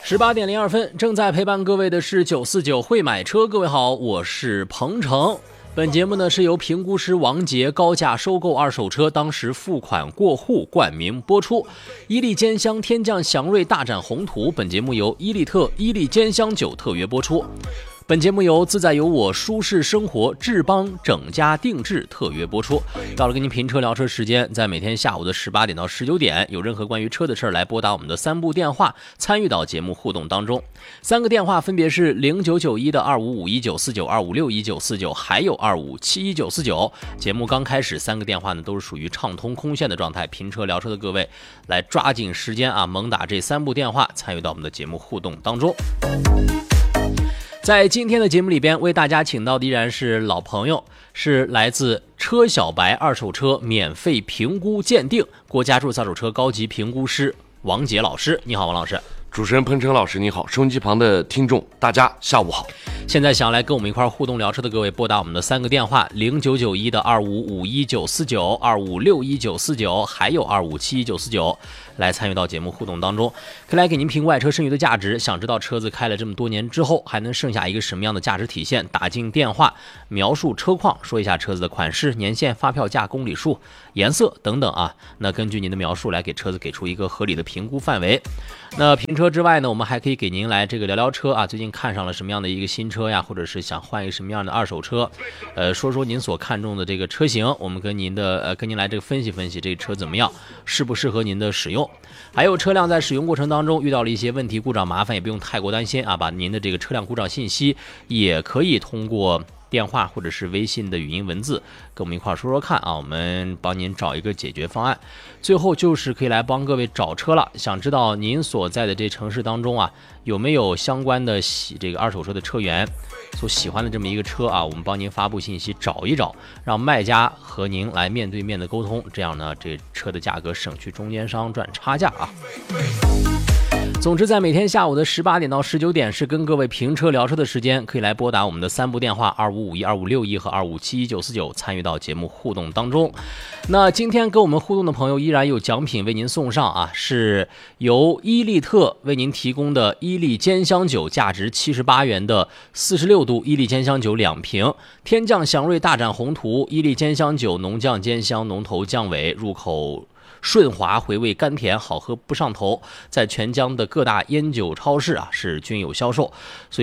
18:02，正在陪伴各位的是949会买车。各位好，我是鹏程。本节目呢是由评估师王杰高价收购二手车，当时付款过户冠名播出。伊利兼香天降祥瑞大展宏图，本节目由伊利兼香酒特约播出。本节目由自在有我舒适生活智邦整家定制特约播出。到了跟您评车聊车时间，在每天下午的18点到19点，有任何关于车的事儿来拨打我们的3部电话，参与到节目互动当中。3个电话分别是0991的25519492561949，还有25719949。节目刚开始，3个电话呢都是属于畅通空线的状态，评车聊车的各位来抓紧时间啊，猛打这3部电话，参与到我们的节目互动当中。在今天的节目里边，为大家请到的依然是老朋友，是来自车小白二手车免费评估鉴定国家注册二手车高级评估师王杰老师。你好，王老师。 主持人彭程老师你好，收音机旁的听众大家下午好。 现在想要来跟我们一块互动聊车的各位，拨打我们的3个电话：0991的25519492561949，还有25719949，来参与到节目互动当中，可以来给您评外车剩余的价值。想知道车子开了这么多年之后，还能剩下一个什么样的价值体现？打进电话，描述车况，说一下车子的款式、年限、发票价、公里数、颜色等等啊。那根据您的描述来给车子给出一个合理的评估范围。那评车之外呢，我们还可以给您来这个聊聊车啊，最近看上了什么样的一个新车呀，或者是想换一个什么样的二手车，说说您所看中的这个车型，我们跟您来这个分析分析这个车怎么样，适不适合您的使用。还有车辆在使用过程当中遇到了一些问题、故障、麻烦，也不用太过担心啊，把您的这个车辆故障信息也可以通过电话或者是微信的语音文字跟我们一块说说看啊，我们帮您找一个解决方案。最后就是可以来帮各位找车了，想知道您所在的这城市当中啊，有没有相关的这个二手车的车源所喜欢的这么一个车啊，我们帮您发布信息找一找，让卖家和您来面对面的沟通，这样呢这车的价格省去中间商赚差价啊。总之，在每天下午的18点到19点是跟各位评车聊车的时间，可以来拨打我们的3部电话25512561和257199，参与到节目互动当中。那今天跟我们互动的朋友依然有奖品为您送上啊，是由伊利特为您提供的伊利兼香酒，价值78元的46度伊利兼香酒2瓶，天降祥瑞大展宏图，伊利兼香酒浓酱兼香，浓头酱尾，入口顺滑回味甘甜，好喝不上头，在全疆的各大烟酒超市啊是均有销售，所以